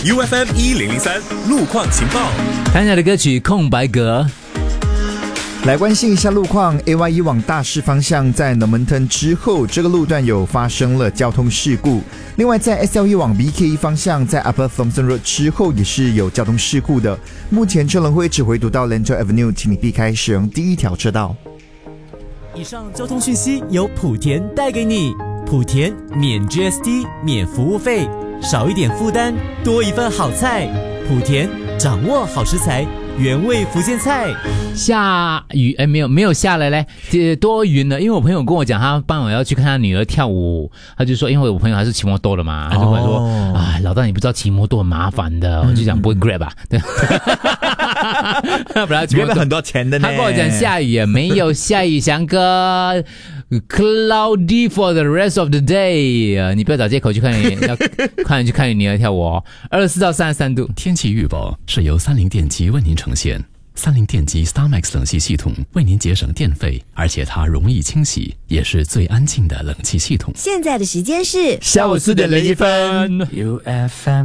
UFM 1003路况情报。 谈下的歌曲《空白格》。 来关心一下路况 ，AYE 往大市方向在 Normanton 之后，这个路段有发生了交通事故。另外，在 SLE 往 BKE 方向，在 Upper Thomson Road 之后也是有交通事故的。目前车龙会只回堵到 Lentor Avenue， 请你避开使用第一条车道。 以上交通讯息由莆田带给你，莆田免 GST 免服务费，少一点负担，多一份好菜。莆田掌握好食材，原味福建菜。 下雨没有下来嘞，多云了。因为我朋友跟我讲，他傍晚要去看他女儿跳舞，他就说，因为我朋友还是骑摩托的嘛，他就跟我说，啊，老大你不知道骑摩托很麻烦的，我就讲不会 Grab 啊，对，不然 Grab 很多钱的呢。 他跟我讲下雨也没有下雨，翔哥。Cloudy for the rest of the day， 你不要找借口去看你去看你女儿跳舞哦。24到33度。 天气预报是由三菱电机为您呈现。三菱电机 StarMax 冷气系统为您节省电费，而且它容易清洗，也是最安静的冷气系统。 现在的时间是下午4点01分。 UFM